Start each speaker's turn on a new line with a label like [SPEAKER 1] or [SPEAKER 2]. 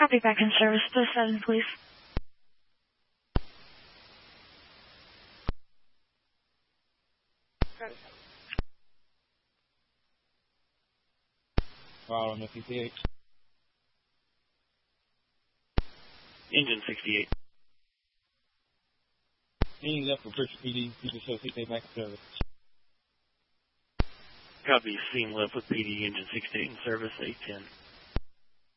[SPEAKER 1] Copy, back in service. 7, please.
[SPEAKER 2] Follow me, 68.
[SPEAKER 3] Engine 68.
[SPEAKER 2] Being left for Pritchard PD, people show 68 back in service.
[SPEAKER 3] Copy, scene left with PD, engine 68 in service, 810.